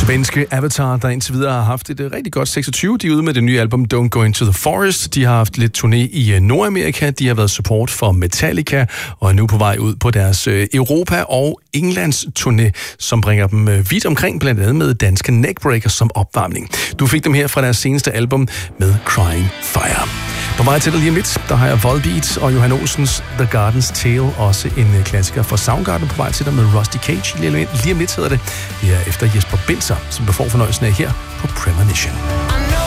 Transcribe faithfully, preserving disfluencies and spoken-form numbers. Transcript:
Svenske Avatar, der indtil videre har haft et rigtig godt seksogtyve. De er ude med det nye album Don't Go Into the Forest. De har haft lidt turné i Nordamerika. De har været support for Metallica og er nu på vej ud på deres Europa- og Englands turné, som bringer dem vidt omkring, blandt andet med danske Neckbreakers som opvarmning. Du fik dem her fra deres seneste album med Crying Fire. På vej til dig lige om lidt, der har jeg Volbeat og Johan Olsens The Garden's Tale, også en klassiker fra Soundgarden på vej til dig med Rusty Cage. Lige om lidt hedder det. Det er efter Jesper Binzer, som du får fornøjelsen af her på Premonition.